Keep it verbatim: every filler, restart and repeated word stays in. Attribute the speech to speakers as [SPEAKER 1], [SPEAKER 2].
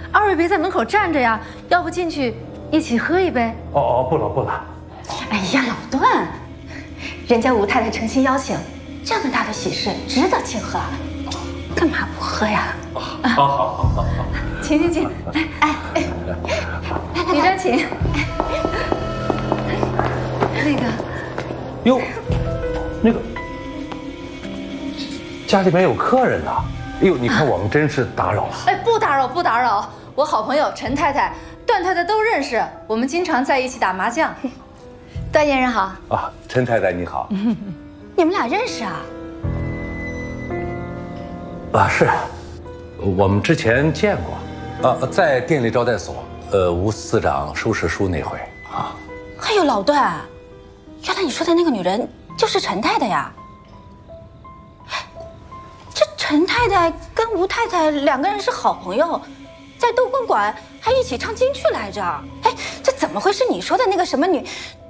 [SPEAKER 1] 二位别在门口站着呀，要不进去一起喝一杯？
[SPEAKER 2] 哦哦，不了不了。
[SPEAKER 3] 哎呀，老段，人家吴太太诚心邀请，这么大的喜事值得庆贺，干嘛不喝呀？
[SPEAKER 2] 好好好好好，
[SPEAKER 1] 请请请，来，哎哎，里边请。那个，
[SPEAKER 2] 哟，那个家里面有客人呐。哎呦，你看我们真是打扰了。
[SPEAKER 1] 哎，不打扰不打扰，我好朋友陈太太、段太太都认识，我们经常在一起打麻将。段嫣人好
[SPEAKER 2] 啊，陈太太你好。
[SPEAKER 3] 你们俩认识啊？
[SPEAKER 2] 啊，是，我们之前见过，啊，在店里招待所，呃，吴司长收拾书那回啊。
[SPEAKER 3] 哎呦，老段，原来你说的那个女人就是陈太太呀？这陈太太跟吴太太两个人是好朋友，在豆棍馆还一起唱京剧来着。哎，这怎么会是你说的那个什么女